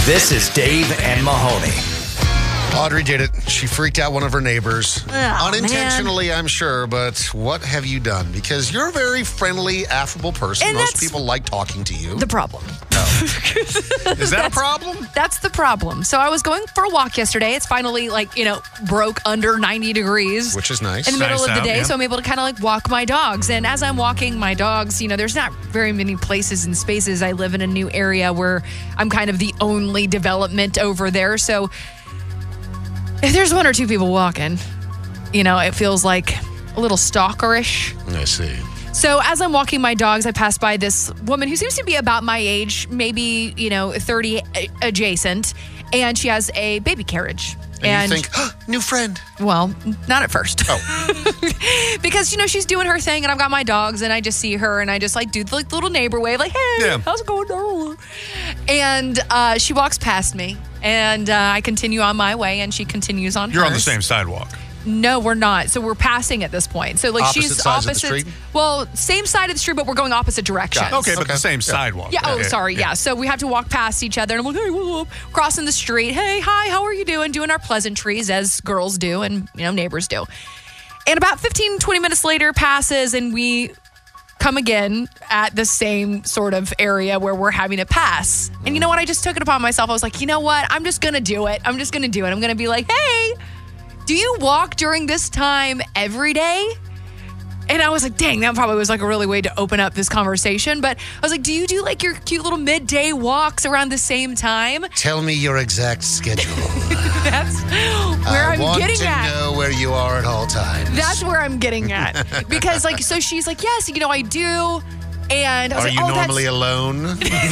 This is Dave and Mahoney. Audrey did it. She freaked out one of her neighbors. Oh, Unintentionally, I'm sure, but what have you done? Because you're a very friendly, affable person. And Most that's people like talking to you. the problem. Is that a problem? That's the problem. So I was going for a walk yesterday. It's finally broke under 90 degrees. Which is nice. In the middle Nice of the out, day, yeah. so I'm able to kind of walk my dogs. And as I'm walking my dogs, there's not very many places and spaces. I live in a new area where I'm kind of the only development over there. So if there's one or two people walking, it feels like a little stalkerish. I see. So as I'm walking my dogs, I pass by this woman who seems to be about my age, maybe, 30 adjacent, and she has a baby carriage. And you think, new friend. Well, not at first. Oh. Because, she's doing her thing, and I've got my dogs, and I just see her, and I just, do the little neighbor wave, hey, Yeah. how's it going? And she walks past me, and I continue on my way, and she continues on You're on the hers. same sidewalk. No, we're not. So we're passing at this point. So Opposite she's sides of the opposite. street? Well, same side of the street, but we're going opposite directions. Got it. Okay, but Okay. the same Yeah. sidewalk. Yeah. Oh, Okay. sorry. Yeah. So we have to walk past each other, and I'm like, hey, whoop, whoop. Crossing the street. Hey, hi, how are you doing? Doing our pleasantries as girls do, and neighbors do. And about 15, 20 minutes later passes, and we come again at the same sort of area where we're having to pass. And you know what? I just took it upon myself. I was like, you know what? I'm just gonna do it. I'm going to be like, hey, do you walk during this time every day? And I was like, dang, that probably was a really way to open up this conversation. But I was like, do you do your cute little midday walks around the same time? Tell me your exact schedule. That's where I'm getting at. I want to know where you are at all times. That's where I'm getting at. Because so she's like, yes, I do. And I was Are like, you oh, normally alone?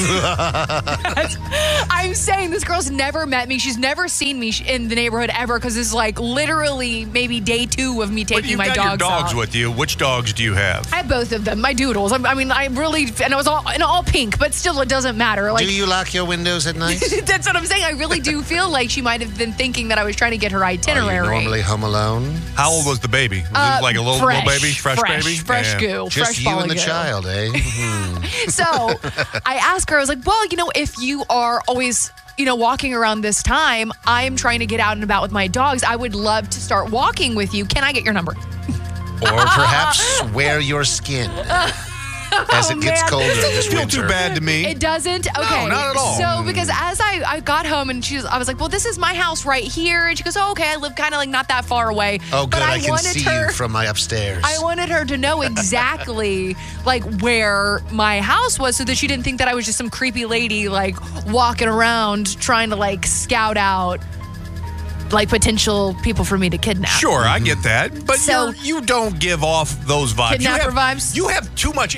I'm saying this girl's never met me. She's never seen me in the neighborhood ever, because this is literally maybe day 2 of me But taking you've my got your dogs out. with you. Which dogs do you have? I have both of them. My doodles. I really, and it was all pink, but still, it doesn't matter. Do you lock your windows at night? That's what I'm saying. I really do feel like she might have been thinking that I was trying to get her Are itinerary. you normally home alone? How old was the baby? Was it like a little baby? Fresh baby? Fresh Yeah. goo. Just fresh you ball and of the goo. child, eh? So I asked her, I was like, well, if you are always, walking around this time, I'm trying to get out and about with my dogs. I would love to start walking with you. Can I get your number? Or perhaps wear your skin as it gets man. colder Doesn't this feel winter. too bad to me. It doesn't? Okay. not at all. So, because as I got home and I was like, well, this is my house right here. And she goes, oh, okay, I live kind of not that far away. Oh, good. But I can wanted see her, you from my upstairs. I wanted her to know exactly where my house was, so that she didn't think that I was just some creepy lady walking around trying to scout out potential people for me to kidnap. Sure, I get that. But So- you don't give off those vibes. Kidnapper vibes? You have too much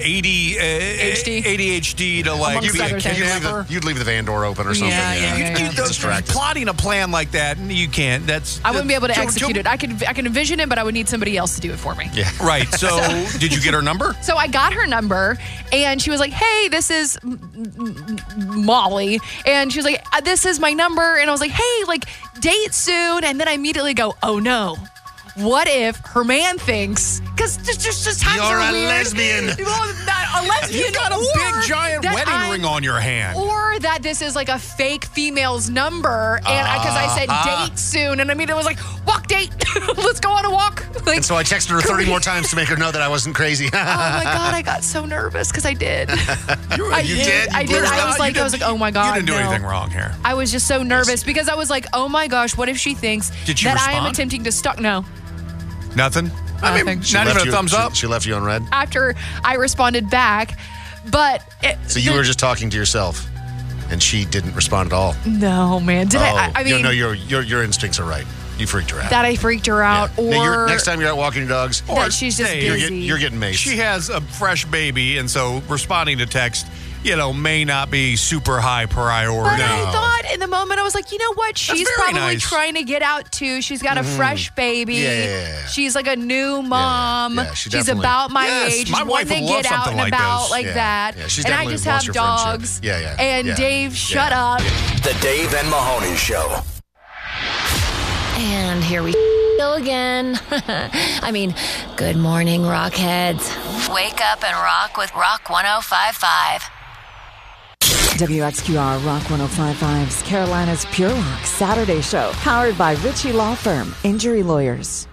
ADHD to Amongst be a other things. kidnapper. You'd leave the van door open or something. Yeah. You Distracted. plotting a plan like that, you can't. I wouldn't be able to execute it. I can envision it, but I would need somebody else to do it for me. Yeah. Right. So, did you get her number? So I got her number, and she was like, hey, this is Molly. And she was like, this is my number. And I was like, hey, date soon. And then I immediately go, oh, no. What if her man thinks, because just times You're are a weird. lesbian. Well, not a lesbian. You got a or big giant that wedding ring on your hand. Or that this is a fake female's number. And because I said date soon. And I mean, it was walk date. Let's go on a walk. And so I texted her 30 more times to make her know that I wasn't crazy. Oh my God, I got so nervous because I did. You did? I did. I was like, oh my God. You didn't do no. anything wrong here. I was just so nervous because I was like, oh my gosh, what if she thinks Did she that I am respond? attempting to stalk? No. Nothing? I mean, Nothing. not even a thumbs up? She left you on red? After I responded back, but So you were just talking to yourself, and she didn't respond at all? no, man. Did I mean, no, your instincts are right. You freaked her out. that I freaked her out, Yeah. Now or next time you're out walking your dogs, that she's just say busy. you're getting maced. She has a fresh baby, and so responding to text, may not be super high priority. But I thought in the moment, I was like, you know what? She's very probably nice. trying to get out too. She's got a fresh baby. Yeah. She's a new mom. Yeah, she She's definitely- about my Yes, age. my She's wife wanting would to love get out something and like about this. like Yeah. that. Yeah, she And I definitely just wants have your friendship. dogs. Yeah. And Yeah. Dave, shut Yeah. up. The Dave and Mahoney Show. And here we go again. I mean, good morning, Rockheads. Wake up and rock with Rock 105.5. WXQR Rock 105.5's Carolina's Pure Rock Saturday Show, powered by Ritchie Law Firm, Injury Lawyers.